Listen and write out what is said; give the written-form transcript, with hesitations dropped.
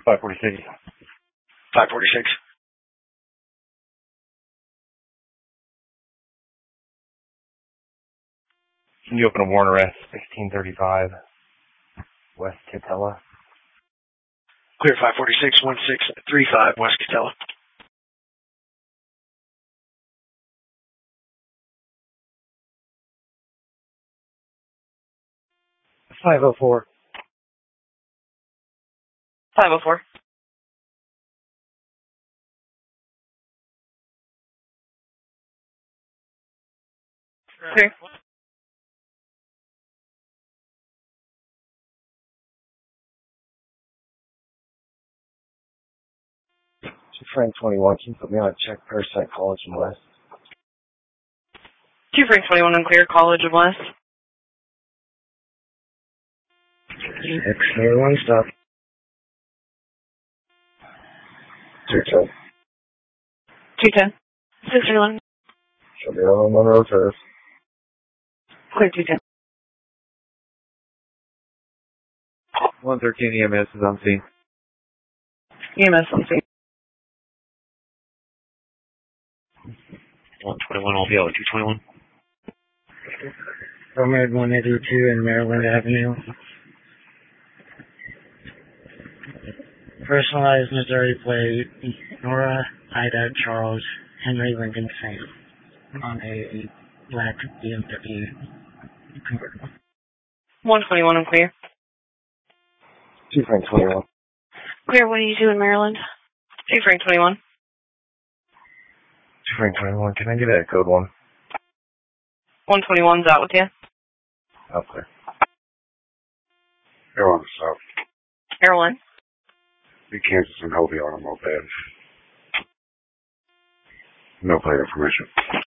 546. 546. Can you open a warrant arrest, 1635 West Catella? Clear 546, 1635 West Catella. $504. 504. Clear. Frank 21, can you put me on a check per site College and West? 2 Frank 21 on clear, College of West. X-One stop. 210. 210. 631. Should be on Monroe Terrace. Clear 210. 113 EMS is on scene. EMS on scene. 121 LPL, 221. Road 182 and Maryland Avenue. Personalized Missouri plate, Nora, Ida, Charles, Henry Lincoln Sam on a black BMW convertible. 121 on clear. 2 Frank 21. Clear 182 in Maryland. 2 Frank 21. 2 Frank 21, can I get a code 1? 121's out with you. Okay. Airline South. Airline. Be Kansas and Hobie on a moped. No plate information.